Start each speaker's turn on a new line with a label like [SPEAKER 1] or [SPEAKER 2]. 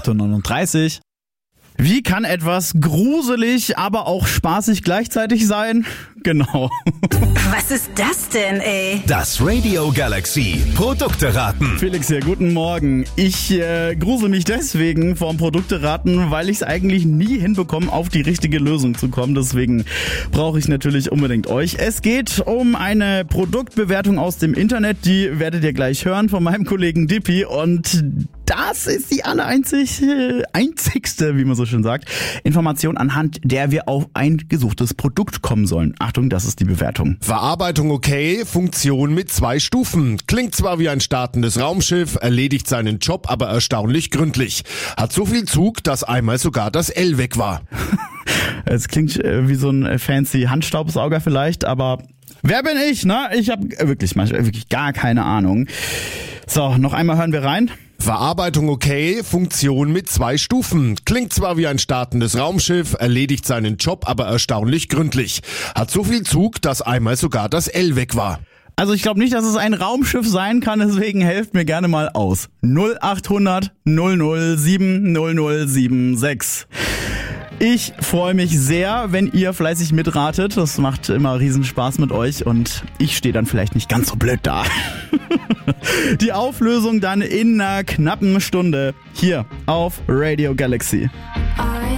[SPEAKER 1] 8:39 Uhr. Wie kann etwas gruselig, aber auch spaßig gleichzeitig sein? Genau.
[SPEAKER 2] Was ist das denn, ey?
[SPEAKER 3] Das Radio Galaxy Produkteraten.
[SPEAKER 1] Felix hier, guten Morgen. Ich grusel mich deswegen vorm Produkteraten, weil ich es eigentlich nie hinbekomme, auf die richtige Lösung zu kommen. Deswegen brauche ich natürlich unbedingt euch. Es geht um eine Produktbewertung aus dem Internet. Die werdet ihr gleich hören von meinem Kollegen Dippy. Und das ist die einzigste, wie man so schön sagt, Information, anhand der wir auf ein gesuchtes Produkt kommen sollen. Achtung, das ist die Bewertung.
[SPEAKER 4] Verarbeitung okay, Funktion mit 2 Stufen. Klingt zwar wie ein startendes Raumschiff, erledigt seinen Job aber erstaunlich gründlich. Hat so viel Zug, dass einmal sogar das L weg war.
[SPEAKER 1] Es klingt wie so ein fancy Handstaubsauger vielleicht, aber wer bin ich, ne? Ich habe wirklich gar keine Ahnung. So, noch einmal hören wir rein.
[SPEAKER 4] Verarbeitung okay, Funktion mit 2 Stufen. Klingt zwar wie ein startendes Raumschiff, erledigt seinen Job aber erstaunlich gründlich. Hat so viel Zug, dass einmal sogar das L weg war.
[SPEAKER 1] Also ich glaube nicht, dass es ein Raumschiff sein kann, deswegen helft mir gerne mal aus. 0800 007 0076. Ich freue mich sehr, wenn ihr fleißig mitratet. Das macht immer Riesenspaß mit euch und ich stehe dann vielleicht nicht ganz so blöd da. Die Auflösung dann in einer knappen Stunde hier auf Radio Galaxy.